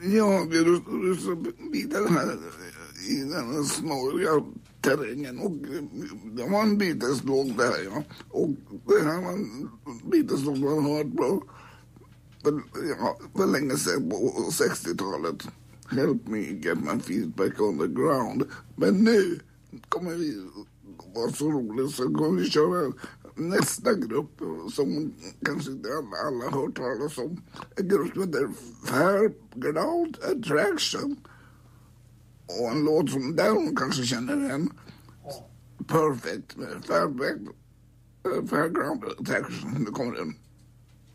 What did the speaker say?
Ja, vi rusade vidare här i den snåriga terrängen och det var en Beatles-låt där, ja. Och det här var en Beatles-låt man hört på för länge sedan på 60-talet. Help me get my feet back on the ground. Men nu kommer vi vara så roligt så kommer vi köra nästa grupp som kanske inte alla har hört talas om. En grupp som heter Fairground Attraction. Och en låt som där hon kanske känner igen. Perfect. Fairground Attraction. Nu kommer den.